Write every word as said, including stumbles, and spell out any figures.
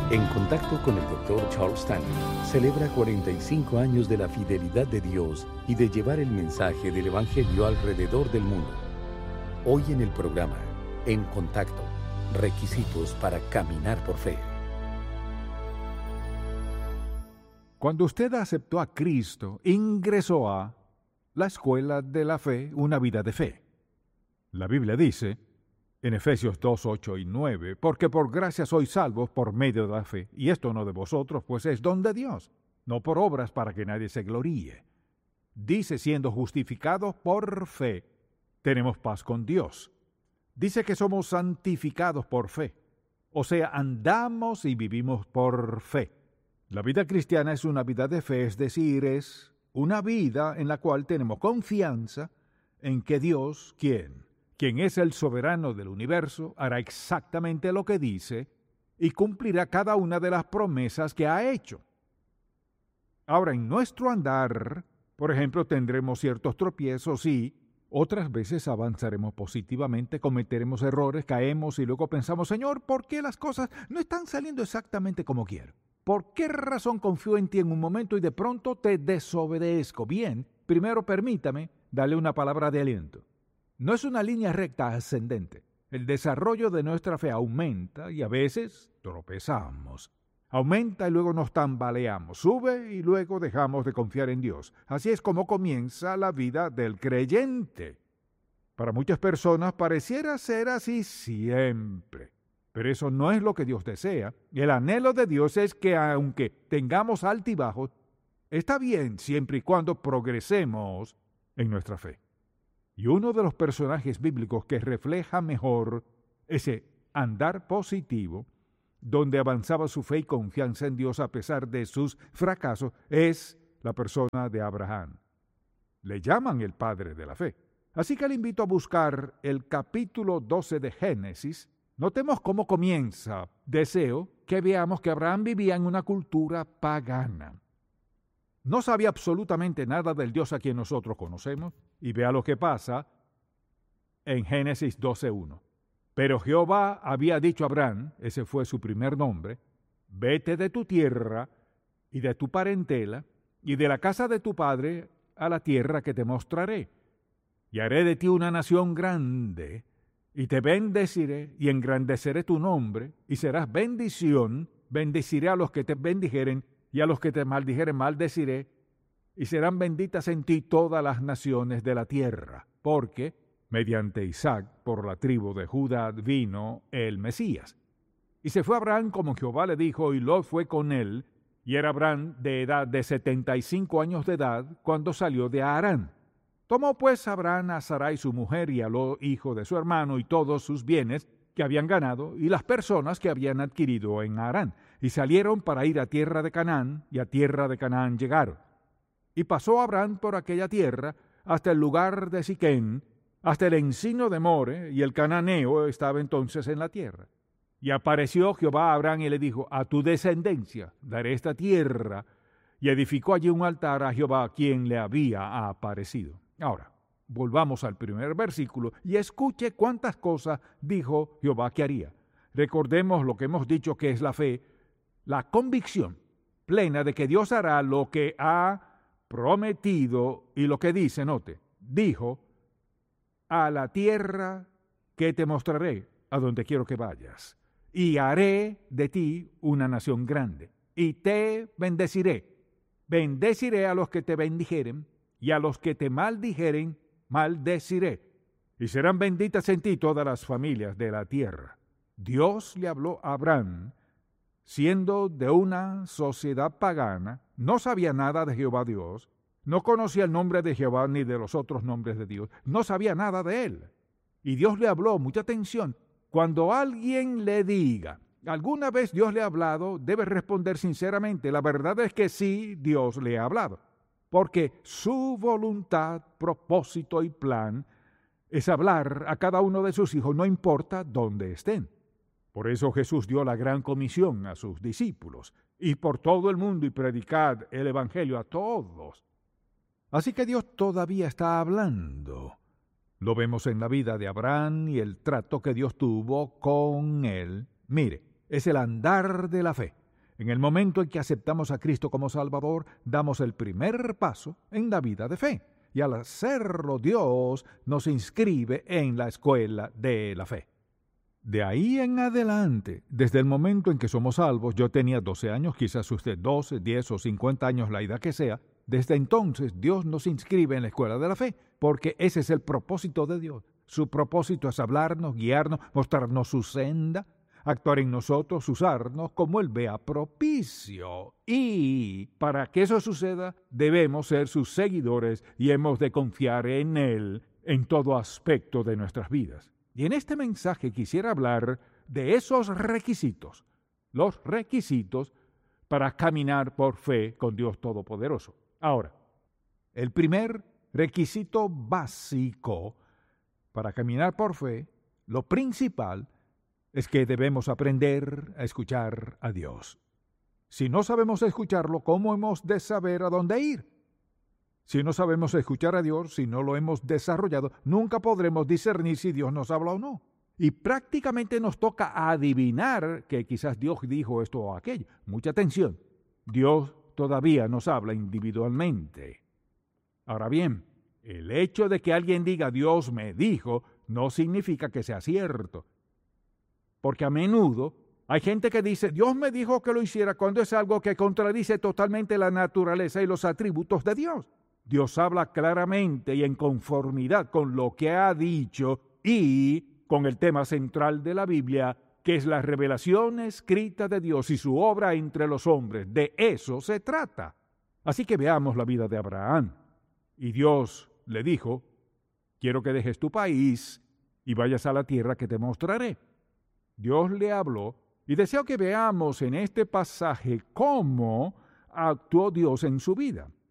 En contacto con el doctor Charles Stanley, celebra cuarenta y cinco años de la fidelidad de Dios y de llevar el mensaje del Evangelio alrededor del mundo. Hoy en el programa, En Contacto, requisitos para caminar por fe. Cuando usted aceptó a Cristo, ingresó a la escuela de la fe, una vida de fe. La Biblia dice, en Efesios dos, ocho y nueve, porque por gracia sois salvos por medio de la fe, y esto no de vosotros, pues es don de Dios, no por obras para que nadie se gloríe. Dice, siendo justificados por fe, tenemos paz con Dios. Dice que somos santificados por fe, o sea, andamos y vivimos por fe. La vida cristiana es una vida de fe, es decir, es una vida en la cual tenemos confianza en que Dios, ¿quién? Quien es el soberano del universo, hará exactamente lo que dice y cumplirá cada una de las promesas que ha hecho. Ahora, en nuestro andar, por ejemplo, tendremos ciertos tropiezos y otras veces avanzaremos positivamente, cometeremos errores, caemos y luego pensamos, Señor, ¿por qué las cosas no están saliendo exactamente como quiero? ¿Por qué razón confío en ti en un momento y de pronto te desobedezco? Bien, primero permítame darle una palabra de aliento. No es una línea recta ascendente. El desarrollo de nuestra fe aumenta y a veces tropezamos. Aumenta y luego nos tambaleamos. Sube y luego dejamos de confiar en Dios. Así es como comienza la vida del creyente. Para muchas personas pareciera ser así siempre. Pero eso no es lo que Dios desea. El anhelo de Dios es que aunque tengamos altibajos, está bien siempre y cuando progresemos en nuestra fe. Y uno de los personajes bíblicos que refleja mejor ese andar positivo, donde avanzaba su fe y confianza en Dios a pesar de sus fracasos, es la persona de Abraham. Le llaman el padre de la fe. Así que le invito a buscar el capítulo doce de Génesis. Notemos cómo comienza. Deseo que veamos que Abraham vivía en una cultura pagana. No sabía absolutamente nada del Dios a quien nosotros conocemos. Y vea lo que pasa en Génesis doce uno. Pero Jehová había dicho a Abraham, ese fue su primer nombre, vete de tu tierra y de tu parentela y de la casa de tu padre a la tierra que te mostraré. Y haré de ti una nación grande, y te bendeciré y engrandeceré tu nombre, y serás bendición. Bendeciré a los que te bendijeren, y a los que te maldijeren maldeciré, y serán benditas en ti todas las naciones de la tierra, porque mediante Isaac, por la tribu de Judá, vino el Mesías. Y se fue Abraham como Jehová le dijo, y Lot fue con él, y era Abraham de edad de setenta y cinco años de edad, cuando salió de Harán. Tomó pues Abraham a Sarai su mujer, y a Lot hijo de su hermano, y todos sus bienes que habían ganado, y las personas que habían adquirido en Harán, y salieron para ir a tierra de Canaán, y a tierra de Canaán llegaron. Y pasó Abraham por aquella tierra hasta el lugar de Siquén, hasta el encino de More, y el cananeo estaba entonces en la tierra. Y apareció Jehová a Abraham y le dijo, a tu descendencia daré esta tierra, y edificó allí un altar a Jehová, quien le había aparecido. Ahora, volvamos al primer versículo y escuche cuántas cosas dijo Jehová que haría. Recordemos lo que hemos dicho que es la fe, la convicción plena de que Dios hará lo que ha prometido, y lo que dice, note, dijo, a la tierra que te mostraré, a donde quiero que vayas, y haré de ti una nación grande, y te bendeciré. Bendeciré a los que te bendijeren, y a los que te maldijeren, maldeciré. Y serán benditas en ti todas las familias de la tierra. Dios le habló a Abraham, siendo de una sociedad pagana, no sabía nada de Jehová Dios, no conocía el nombre de Jehová ni de los otros nombres de Dios, no sabía nada de él. Y Dios le habló, mucha atención, cuando alguien le diga, ¿alguna vez Dios le ha hablado? Debe responder sinceramente, la verdad es que sí, Dios le ha hablado, porque su voluntad, propósito y plan es hablar a cada uno de sus hijos, no importa dónde estén. Por eso Jesús dio la gran comisión a sus discípulos, y por todo el mundo y predicad el evangelio a todos. Así que Dios todavía está hablando. Lo vemos en la vida de Abraham y el trato que Dios tuvo con él. Mire, es el andar de la fe. En el momento en que aceptamos a Cristo como Salvador, damos el primer paso en la vida de fe. Y al hacerlo, Dios nos inscribe en la escuela de la fe. De ahí en adelante, desde el momento en que somos salvos, yo tenía doce años, quizás usted doce, diez o cincuenta años, la edad que sea, desde entonces Dios nos inscribe en la escuela de la fe, porque ese es el propósito de Dios. Su propósito es hablarnos, guiarnos, mostrarnos su senda, actuar en nosotros, usarnos como Él vea propicio. Y para que eso suceda, debemos ser sus seguidores y hemos de confiar en Él en todo aspecto de nuestras vidas. Y en este mensaje quisiera hablar de esos requisitos, los requisitos para caminar por fe con Dios Todopoderoso. Ahora, el primer requisito básico para caminar por fe, lo principal, es que debemos aprender a escuchar a Dios. Si no sabemos escucharlo, ¿cómo hemos de saber a dónde ir? Si no sabemos escuchar a Dios, si no lo hemos desarrollado, nunca podremos discernir si Dios nos habla o no. Y prácticamente nos toca adivinar que quizás Dios dijo esto o aquello. Mucha atención, Dios todavía nos habla individualmente. Ahora bien, el hecho de que alguien diga Dios me dijo no significa que sea cierto. Porque a menudo hay gente que dice Dios me dijo que lo hiciera cuando es algo que contradice totalmente la naturaleza y los atributos de Dios. Dios habla claramente y en conformidad con lo que ha dicho y con el tema central de la Biblia, que es la revelación escrita de Dios y su obra entre los hombres. De eso se trata. Así que veamos la vida de Abraham. Y Dios le dijo, quiero que dejes tu país y vayas a la tierra que te mostraré. Dios le habló y deseo que veamos en este pasaje cómo actuó Dios en su vida.